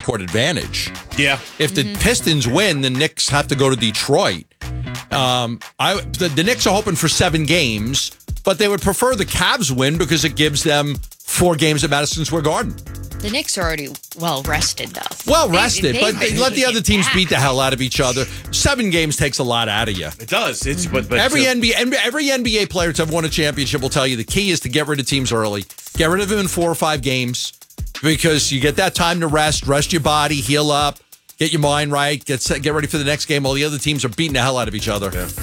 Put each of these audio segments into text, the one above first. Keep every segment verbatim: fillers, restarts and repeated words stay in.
court advantage. Yeah. If the mm-hmm. Pistons win, the Knicks have to go to Detroit. Um, I the, the Knicks are hoping for seven games, but they would prefer the Cavs win because it gives them four games at Madison Square Garden. The Knicks are already well rested, though. Well rested, they, but they let the other teams back. beat the hell out of each other. Seven games takes a lot out of you. It does. It's mm-hmm. but, but every so- N B A every N B A player to have won a championship will tell you the key is to get rid of teams early. Get rid of them in four or five games because you get that time to rest, rest your body, heal up, get your mind right, get set, get ready for the next game. While the other teams are beating the hell out of each other. Yeah.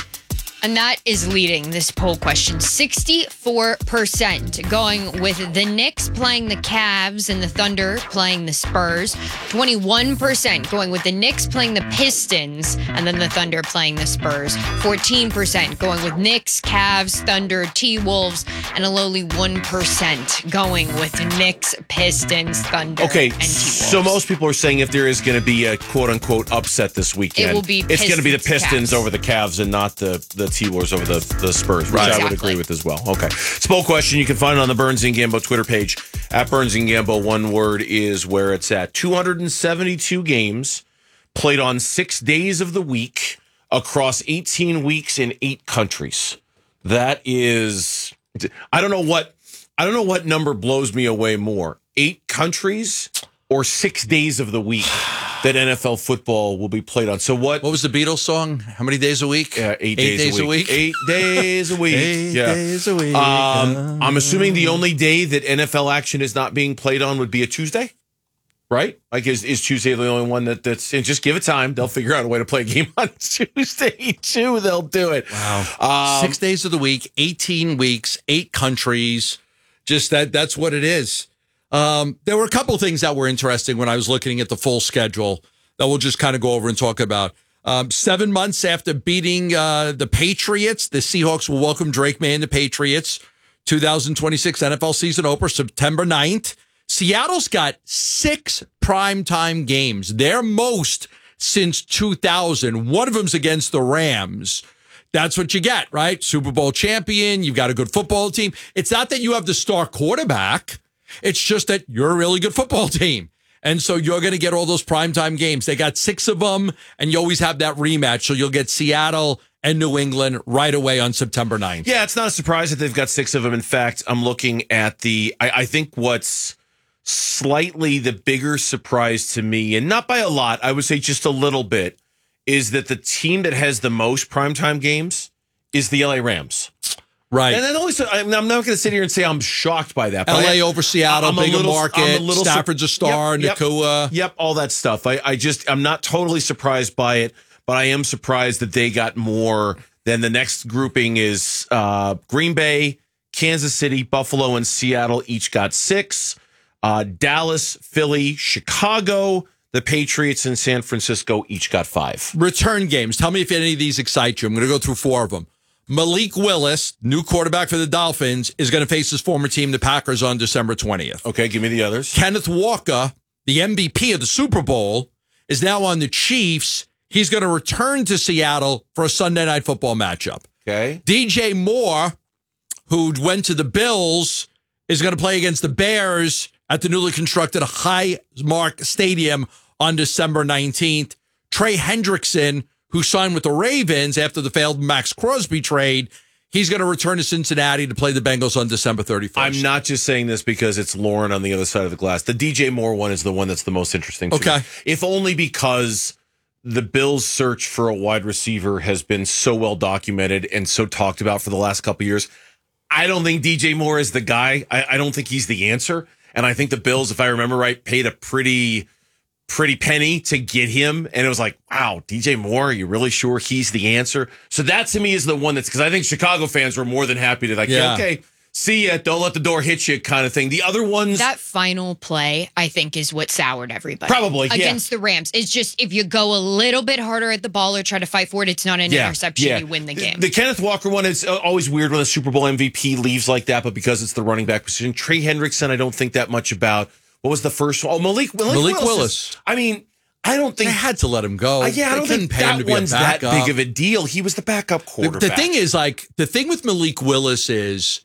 And that is leading this poll question. sixty-four percent going with the Knicks playing the Cavs and the Thunder playing the Spurs. twenty-one percent going with the Knicks playing the Pistons and then the Thunder playing the Spurs. fourteen percent going with Knicks, Cavs, Thunder, T-Wolves, and a lowly one percent going with Knicks, Pistons, Thunder, okay, and T-Wolves. So most people are saying if there is going to be a quote-unquote upset this weekend, it will be it's going to be the Pistons Cavs. over the Cavs and not the, the T-Wolves over the, the Spurs, which right. I would Exactly. agree with as well. Okay. Poll question. You can find it on the Burns and Gambo Twitter page. At Burns and Gambo, one word is where it's at. two hundred seventy-two games played on six days of the week across eighteen weeks in eight countries. That is, I don't know what, I don't know what number blows me away more. Eight countries or six days of the week that N F L football will be played on. So what? What was the Beatles song? How many days a week? Uh, eight, eight days, days a, week. a week. Eight days a week. Eight yeah. days a week. Um, I'm assuming the only day that N F L action is not being played on would be a Tuesday, right? Like, is, is Tuesday the only one that, that's... And just give it time. They'll figure out a way to play a game on Tuesday, too. They'll do it. Wow. Um, Six days of the week, eighteen weeks, eight countries. Just that. That's what it is. Um, there were a couple things that were interesting when I was looking at the full schedule that we'll just kind of go over and talk about. Um, seven months after beating uh, the Patriots, the Seahawks will welcome Drake May and the Patriots. twenty twenty-six N F L season opener, September ninth. Seattle's got six primetime games, their most since two thousand. One of them's against the Rams. That's what you get, right? Super Bowl champion. You've got a good football team. It's not that you have the star quarterback. It's just that you're a really good football team. And so you're going to get all those primetime games. They got six of them, and you always have that rematch. So you'll get Seattle and New England right away on September ninth. Yeah, it's not a surprise that they've got six of them. In fact, I'm looking at the, I, I think what's slightly the bigger surprise to me, and not by a lot, I would say just a little bit, is that the team that has the most primetime games is the L A Rams. Right. And then always, I'm not going to sit here and say I'm shocked by that. L A over Seattle, I'm a bigger little- market, I'm a little sur- Stafford's a star, Yep, yep. Nakua. Yep, all that stuff. I, I just, I'm not totally surprised by it, but I am surprised that they got more than the next grouping is uh, Green Bay, Kansas City, Buffalo, and Seattle each got six. Uh, Dallas, Philly, Chicago, the Patriots, and San Francisco each got five. Return games. Tell me if any of these excite you. I'm going to go through four of them. Malik Willis, new quarterback for the Dolphins, is going to face his former team, the Packers, on December twentieth. Okay, give me the others. Kenneth Walker, the M V P of the Super Bowl, is now on the Chiefs. He's going to return to Seattle for a Sunday Night Football matchup. Okay. D J Moore, who went to the Bills, is going to play against the Bears at the newly constructed Highmark Stadium on December nineteenth. Trey Hendrickson, who signed with the Ravens after the failed Max Crosby trade, he's going to return to Cincinnati to play the Bengals on December thirty-first. I'm not just saying this because it's Lauren on the other side of the glass. The D J Moore one is the one that's the most interesting to Okay. me. If only because the Bills' search for a wide receiver has been so well documented and so talked about for the last couple of years. I don't think D J Moore is the guy. I, I don't think he's the answer. And I think the Bills, if I remember right, paid a pretty... pretty penny to get him. And it was like, wow, D J Moore, are you really sure he's the answer? So that to me is the one that's, because I think Chicago fans were more than happy to like, Yeah. okay, see ya, don't let the door hit you kind of thing. The other ones. That final play, I think, is what soured everybody. Probably, yeah. Against the Rams. It's just, if you go a little bit harder at the ball or try to fight for it, it's not an yeah, interception, yeah. you win the game. The, the Kenneth Walker one is always weird when a Super Bowl M V P leaves like that, but because it's the running back position. Trey Hendrickson, I don't think that much about. What was the first one? Oh, Malik, Malik, Malik Willis. Willis. is- I mean, I don't think They had to let him go. Uh, yeah, I They don't couldn't think pay him that to be a one's that backup. big of a deal. He was the backup The, quarterback. the thing is, like, the thing with Malik Willis is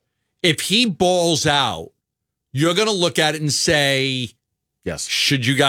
if he balls out, you're going to look at it and say, yes. should you guys